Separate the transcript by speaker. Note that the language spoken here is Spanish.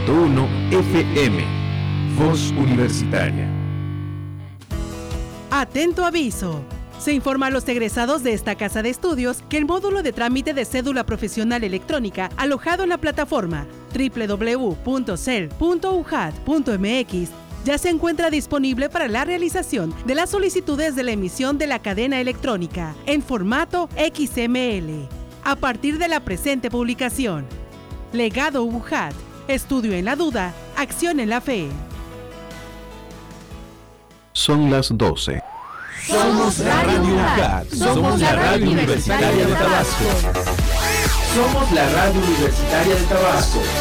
Speaker 1: 100.1 FM. Voz Universitaria.
Speaker 2: Atento aviso. Se informa a los egresados de esta casa de estudios que el módulo de trámite de cédula profesional electrónica alojado en la plataforma www.cel.ujad.mx ya se encuentra disponible para la realización de las solicitudes de la emisión de la cadena electrónica en formato XML. A partir de la presente publicación. Legado UJAD. Estudio en la duda, acción en la fe.
Speaker 1: Son las 12.
Speaker 3: Somos Radio UJAD.
Speaker 4: Somos la radio universitaria de Tabasco.
Speaker 3: Somos la radio universitaria de Tabasco.